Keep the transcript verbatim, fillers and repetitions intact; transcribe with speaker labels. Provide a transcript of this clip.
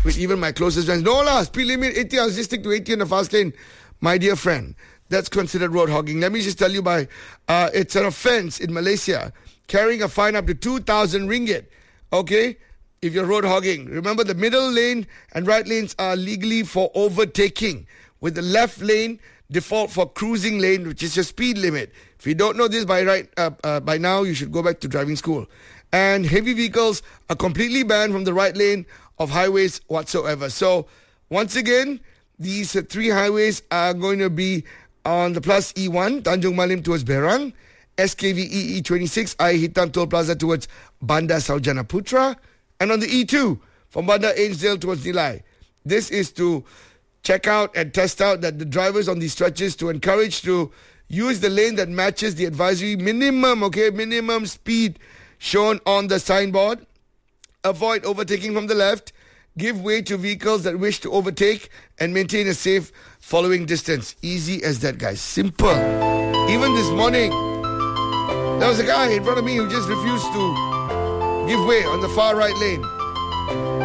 Speaker 1: with even my closest friends. No lah, speed limit eighty, I'll just stick to eighty in the fast lane. My dear friend, that's considered road hogging. Let me just tell you by, uh, it's an offense in Malaysia, carrying a fine up to two thousand ringgit, okay, if you're road hogging. Remember, the middle lane and right lanes are legally for overtaking, with the left lane default for cruising lane, which is your speed limit. If you don't know this by right uh, uh, by now, you should go back to driving school. And heavy vehicles are completely banned from the right lane of highways whatsoever. So, once again, these uh, three highways are going to be on the plus E one, Tanjung Malim towards Berang, S K V E E twenty-six, Air Hitam Toll Plaza towards Bandar Saujana Putra, and on the E two, from Bandar Ainsdale towards Nilai. This is to check out and test out that the drivers on these stretches, to encourage to use the lane that matches the advisory minimum, okay, minimum speed shown on the signboard. Avoid overtaking from the left. Give way to vehicles that wish to overtake, and maintain a safe following distance. Easy as that, guys. Simple. Even this morning, there was a guy in front of me who just refused to give way on the far right lane.